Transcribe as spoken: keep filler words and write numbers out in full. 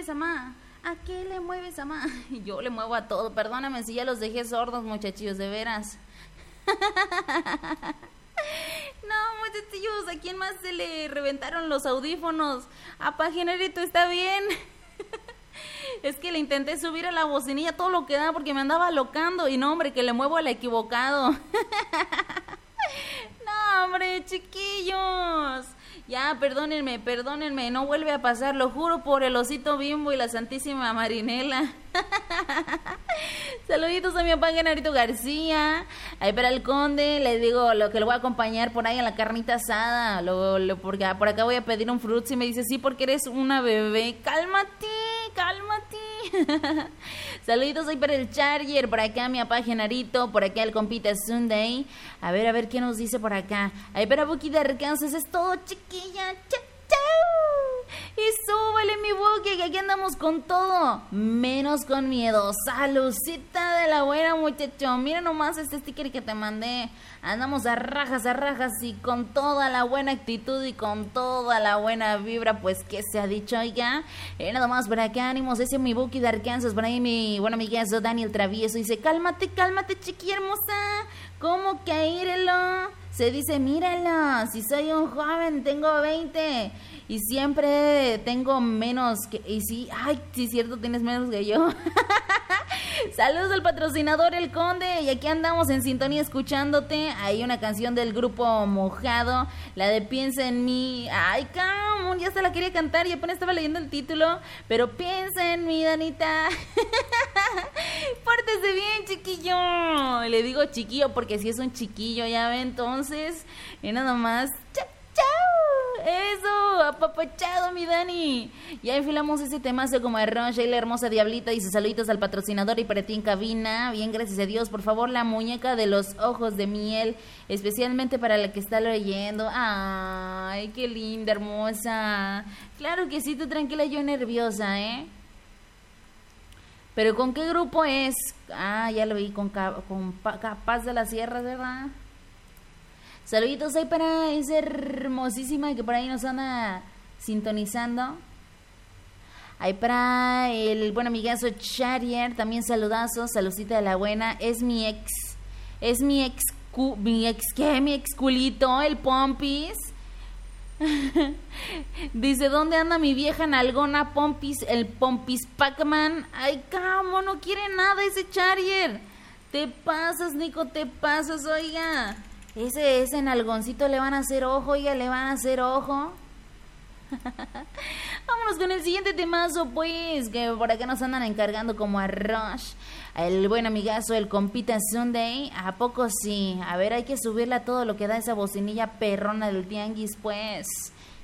mueves, mamá? ¿A qué le mueves, mamá? Yo le muevo a todo. Perdóname si ya los dejé sordos, muchachillos, de veras. No, muchachillos, ¿a quién más se le reventaron los audífonos? A Pajinerito, ¿está bien? Es que le intenté subir a la bocinilla todo lo que da porque me andaba locando. Y no, hombre, que le muevo al equivocado. No, hombre, chiquillos. Ya, perdónenme, perdónenme, no vuelve a pasar, lo juro por el osito Bimbo y la santísima Marinela. Saluditos a mi papá Genarito García. Ahí para el conde, le digo lo que lo voy a acompañar por ahí en la carnita asada. Lo, lo, porque por acá voy a pedir un fruits y me dice, sí, porque eres una bebé. Cálmate, cálmate. Saluditos ahí para el Charger, por acá mi papá Genarito, por acá el compita Sunday. A ver, a ver qué nos dice por acá. Ahí para Buki de Arkansas, es todo, chiquilla. Chau, chau. Y súbele mi Buki, que aquí andamos con todo, menos con miedo. Salucita de la buena, muchacho. Mira nomás este sticker que te mandé. Andamos a rajas, a rajas y con toda la buena actitud y con toda la buena vibra, pues que se ha dicho, oiga. Eh, nada más por acá, ánimos, ese es mi Buki de Arkansas. Por ahí mi buen amiguazo Daniel Travieso dice, cálmate, cálmate, chiquilla hermosa. ¿Cómo que írelo? Se dice, míralo, si soy un joven, tengo veinte y siempre tengo menos que... Y sí, ay, sí, cierto, tienes menos que yo. Saludos al patrocinador El Conde. Y aquí andamos en sintonía escuchándote. Hay una canción del grupo Mojado, la de Piensa en mí. Ay, come, ya se la quería cantar y apenas estaba leyendo el título. Pero piensa en mí, Danita. Pórtese bien, chiquillo. Le digo chiquillo porque si es un chiquillo, ya ve, entonces. Y nada más. ¡Chao! ¡Chao! Eso, apapachado, mi Dani. Ya enfilamos ese temazo como de Rocha y la hermosa Diablita. Dice saluditos al patrocinador y para ti en cabina. Bien, gracias a Dios. Por favor, la muñeca de los ojos de miel, especialmente para la que está leyendo. Ay, qué linda, hermosa. Claro que sí, tú tranquila, yo nerviosa, ¿eh? Pero ¿con qué grupo es? Ah, ya lo vi, con, con Capaz de las Sierras, ¿verdad? Saluditos ahí para esa hermosísima que por ahí nos anda sintonizando. Ahí para el buen amigazo Charrier, también saludazos, saludcita de la buena. Es mi ex, es mi ex, cu, mi ex, ¿qué? Mi ex culito, el Pompis. Dice, ¿dónde anda mi vieja nalgona Pompis, el Pompis Pac-Man? Ay, cómo, no quiere nada ese Charrier. Te pasas, Nico, te pasas, oiga. Ese, ese nalgoncito le van a hacer ojo, oiga, le van a hacer ojo. Vámonos con el siguiente temazo, pues, que por acá nos andan encargando como a Rush. El buen amigazo, el compita Sunday. ¿A poco sí? A ver, hay que subirle a todo lo que da esa bocinilla perrona del tianguis, pues.